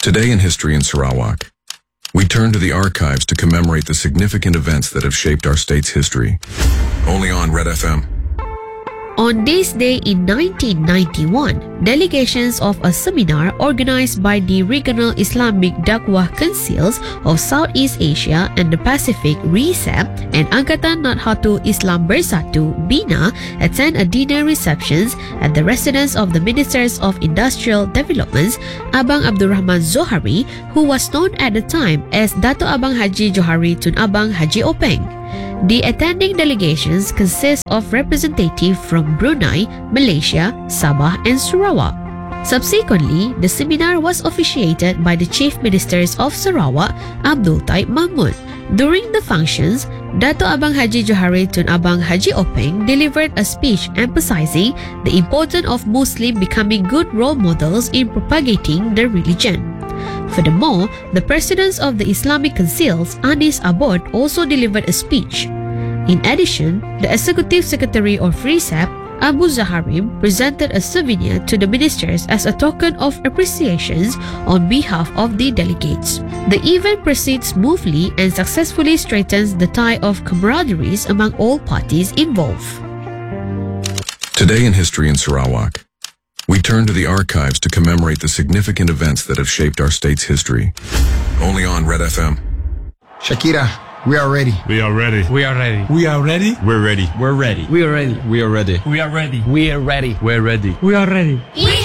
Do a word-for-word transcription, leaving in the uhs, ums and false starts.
Today in History in Sarawak, we turn to the archives to commemorate the significant events that have shaped our state's history. Only on Red F M. On this day in nineteen ninety-one, delegations of a seminar organized by the Regional Islamic Dakwah Councils of Southeast Asia and the Pacific (R I S A P) and Angkatan Nahdlatul Islam Bersatu (B I N A) attend a dinner receptions at the residence of the Ministers of Industrial Developments, Abang Abdul Rahman Johari, who was known at the time as Dato Abang Haji Johari Tun Abang Haji Openg. The attending delegations consist of representatives from Brunei, Malaysia, Sabah and Sarawak. Subsequently, the seminar was officiated by the Chief Ministers of Sarawak, Abdul Taib Mahmud. During the functions, Dato Abang Haji Johari Tun Abang Haji Openg delivered a speech emphasizing the importance of Muslims becoming good role models in propagating their religion. Furthermore, the president of the Islamic Councils, Anis Abod, also delivered a speech. In addition, the Executive Secretary of R I S A P, Abu Zaharim, presented a souvenir to the ministers as a token of appreciation on behalf of the delegates. The event proceeds smoothly and successfully strengthens the tie of camaraderie among all parties involved. Today in History in Sarawak, we turn to the archives to commemorate the significant events that have shaped our state's history. Only on Red F M. Shakira, we are ready. We are ready. We are ready. We are ready. We're ready. We're ready. We are ready. We are ready. We are ready. We are ready. We're ready. We are ready. We are ready.